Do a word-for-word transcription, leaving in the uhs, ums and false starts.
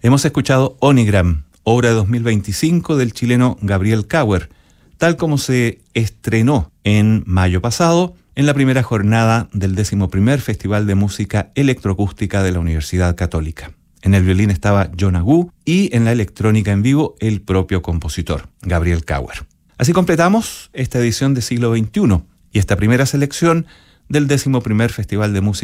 Hemos escuchado Onigram, obra de dos mil veinticinco del chileno Gabriel Kauer, tal como se estrenó en mayo pasado en la primera jornada del décimo primer Festival de Música Electroacústica de la Universidad Católica. En el violín estaba John Agu y en la electrónica en vivo el propio compositor, Gabriel Kauer. Así completamos esta edición de Siglo veintiuno y esta primera selección del décimo primer Festival de Música